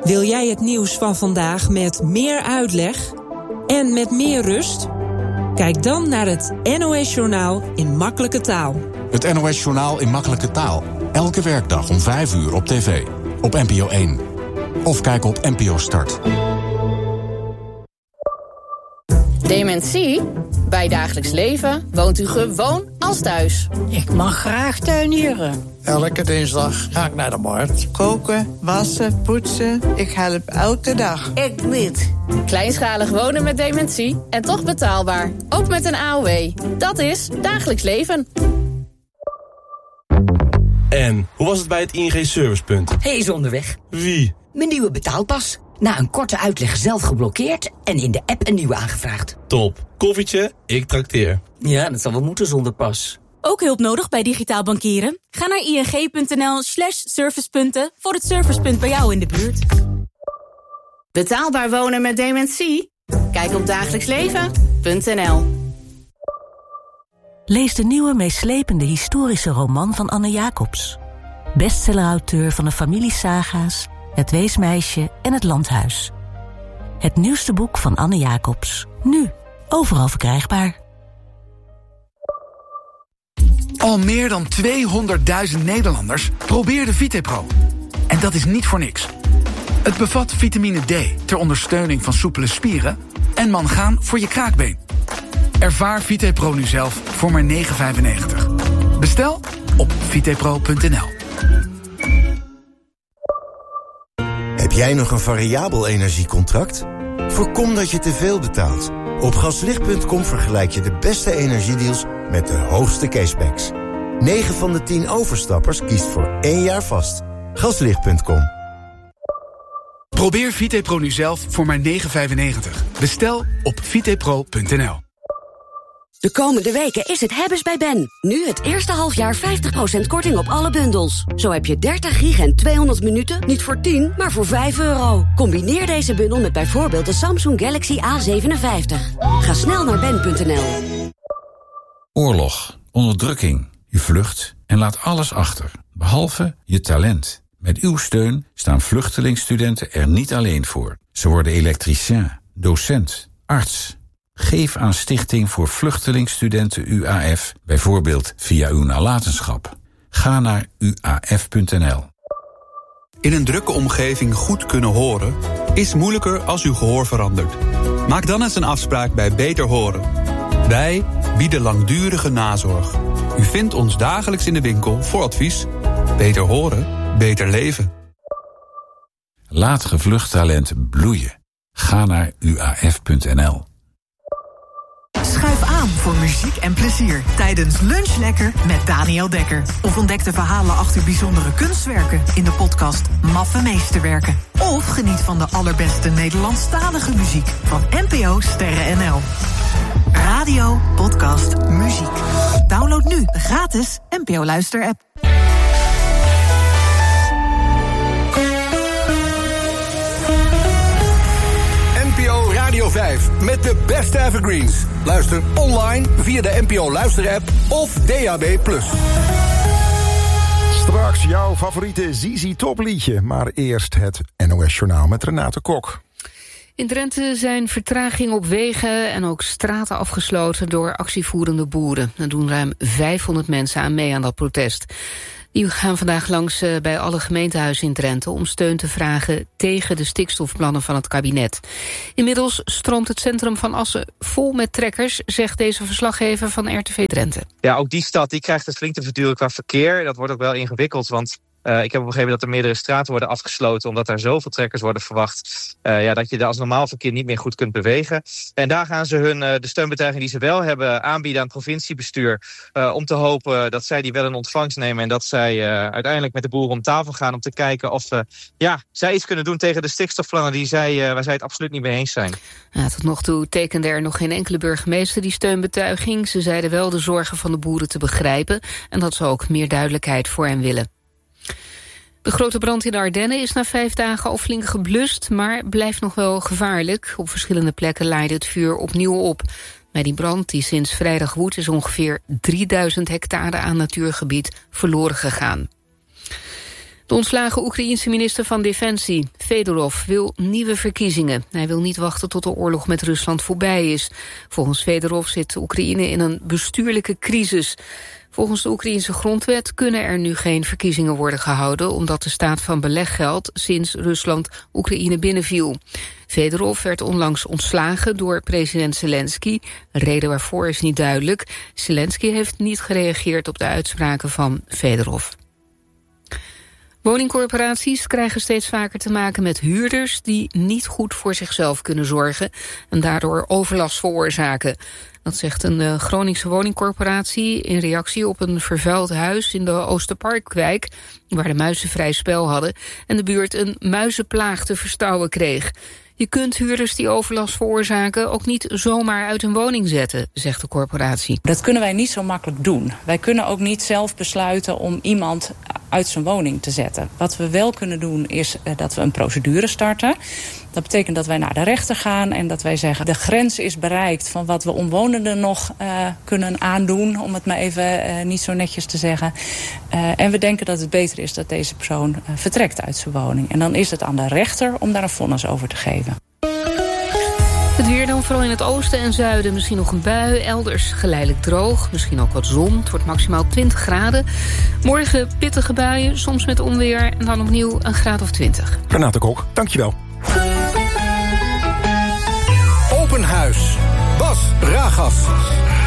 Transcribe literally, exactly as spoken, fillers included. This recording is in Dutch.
Wil jij het nieuws van vandaag met meer uitleg en met meer rust? Kijk dan naar het N O S-journaal in makkelijke taal. Het N O S-journaal in makkelijke taal. Elke werkdag om vijf uur op tv. Op N P O één. Of kijk op N P O Start. Dementie? Bij dagelijks leven woont u gewoon als thuis. Ik mag graag tuinieren. Elke dinsdag ga ik naar de markt. Koken, wassen, poetsen. Ik help elke dag. Ik niet. Kleinschalig wonen met dementie en toch betaalbaar. Ook met een A O W. Dat is dagelijks leven. En hoe was het bij het I N G-servicepunt? Hij is onderweg. Wie? Mijn nieuwe betaalpas. Na een korte uitleg zelf geblokkeerd en in de app een nieuwe aangevraagd. Top. Koffietje, ik trakteer. Ja, dat zal wel moeten zonder pas. Ook hulp nodig bij digitaal bankieren? Ga naar ing.nl slash servicepunten voor het servicepunt bij jou in de buurt. Betaalbaar wonen met dementie? Kijk op dagelijksleven punt n l. Lees de nieuwe meeslepende historische roman van Anne Jacobs. Bestsellerauteur van de familiesaga's, Het Weesmeisje en Het Landhuis. Het nieuwste boek van Anne Jacobs. Nu, overal verkrijgbaar. Al meer dan tweehonderdduizend Nederlanders probeerden VitePro. En dat is niet voor niks. Het bevat vitamine D ter ondersteuning van soepele spieren en mangaan voor je kraakbeen. Ervaar VitePro nu zelf voor maar negen vijfennegentig. Bestel op vitepro punt n l. Heb jij nog een variabel energiecontract? Voorkom dat je te veel betaalt. Op gaslicht punt com vergelijk je de beste energiedeals met de hoogste cashbacks. negen van de tien overstappers kiest voor één jaar vast. gaslicht punt com. Probeer VitePro nu zelf voor maar negen vijfennegentig. Bestel op vitepro punt n l. De komende weken is het hebben's bij Ben. Nu het eerste halfjaar vijftig procent korting op alle bundels. Zo heb je dertig gig en tweehonderd minuten niet voor tien, maar voor vijf euro. Combineer deze bundel met bijvoorbeeld de Samsung Galaxy A zevenenvijftig. Ga snel naar ben punt n l. Oorlog, onderdrukking, je vlucht en laat alles achter, behalve je talent. Met uw steun staan vluchtelingstudenten er niet alleen voor. Ze worden elektricien, docent, arts. Geef aan Stichting voor Vluchtelingstudenten U A F, bijvoorbeeld via uw nalatenschap. Ga naar u a f punt n l. In een drukke omgeving goed kunnen horen is moeilijker als uw gehoor verandert. Maak dan eens een afspraak bij Beter Horen. Wij bieden langdurige nazorg. U vindt ons dagelijks in de winkel voor advies. Beter horen, beter leven. Laat gevlucht talent bloeien. Ga naar u a f punt n l. Schuif aan voor muziek en plezier tijdens Lunch Lekker met Daniel Dekker. Of ontdek de verhalen achter bijzondere kunstwerken in de podcast Maffe Meesterwerken. Of geniet van de allerbeste Nederlandstalige muziek van N P O Sterren N L. Radio, podcast, muziek. Download nu de gratis N P O Luister-app. N P O Radio vijf met de beste evergreens. Luister online via de N P O Luister-app of D A B plus. Straks jouw favoriete Z Z Top liedje. Maar eerst het N O S-journaal met Renate Kok. In Drenthe zijn vertragingen op wegen en ook straten afgesloten door actievoerende boeren. Er doen ruim vijfhonderd mensen aan mee aan dat protest. Die gaan vandaag langs uh, bij alle gemeentehuizen in Drenthe om steun te vragen tegen de stikstofplannen van het kabinet. Inmiddels stroomt het centrum van Assen vol met trekkers, zegt deze verslaggever van R T V Drenthe. Ja, ook die stad die krijgt het flink te verduren qua verkeer. Dat wordt ook wel ingewikkeld, want Uh, ik heb begrepen dat er meerdere straten worden afgesloten omdat er zoveel trekkers worden verwacht. Uh, ja, dat je daar als normaal verkeer niet meer goed kunt bewegen. En daar gaan ze hun uh, de steunbetuiging die ze wel hebben aanbieden aan het provinciebestuur. Uh, om te hopen dat zij die wel in ontvangst nemen. En dat zij uh, uiteindelijk met de boeren om tafel gaan om te kijken of uh, ja, zij iets kunnen doen tegen de stikstofplannen die zij, uh, waar zij het absoluut niet mee eens zijn. Ja, tot nog toe tekende er nog geen enkele burgemeester die steunbetuiging. Ze zeiden wel de zorgen van de boeren te begrijpen en dat ze ook meer duidelijkheid voor hen willen. De grote brand in de Ardennen is na vijf dagen al flink geblust, maar blijft nog wel gevaarlijk. Op verschillende plekken laaide het vuur opnieuw op. Bij die brand, die sinds vrijdag woedt, is ongeveer drieduizend hectare aan natuurgebied verloren gegaan. De ontslagen Oekraïense minister van Defensie, Fedorov, wil nieuwe verkiezingen. Hij wil niet wachten tot de oorlog met Rusland voorbij is. Volgens Fedorov zit Oekraïne in een bestuurlijke crisis. Volgens de Oekraïense grondwet kunnen er nu geen verkiezingen worden gehouden, omdat de staat van beleg geldt sinds Rusland Oekraïne binnenviel. Fedorov werd onlangs ontslagen door president Zelensky. De reden waarvoor is niet duidelijk. Zelensky heeft niet gereageerd op de uitspraken van Fedorov. Woningcorporaties krijgen steeds vaker te maken met huurders die niet goed voor zichzelf kunnen zorgen en daardoor overlast veroorzaken. Dat zegt een uh, Groningse woningcorporatie in reactie op een vervuild huis in de Oosterparkwijk, waar de muizen vrij spel hadden en de buurt een muizenplaag te verstouwen kreeg. Je kunt huurders die overlast veroorzaken ook niet zomaar uit hun woning zetten, zegt de corporatie. Dat kunnen wij niet zo makkelijk doen. Wij kunnen ook niet zelf besluiten om iemand uit zijn woning te zetten. Wat we wel kunnen doen is uh, dat we een procedure starten. Dat betekent dat wij naar de rechter gaan en dat wij zeggen de grens is bereikt van wat we omwonenden nog uh, kunnen aandoen, om het maar even uh, niet zo netjes te zeggen. Uh, en we denken dat het beter is dat deze persoon uh, vertrekt uit zijn woning. En dan is het aan de rechter om daar een vonnis over te geven. Het weer dan, vooral in het oosten en zuiden misschien nog een bui. Elders geleidelijk droog, misschien ook wat zon. Het wordt maximaal twintig graden. Morgen pittige buien, soms met onweer. En dan opnieuw een graad of twintig. Renate Kok, dankjewel. Open Huis. Bas Ragas.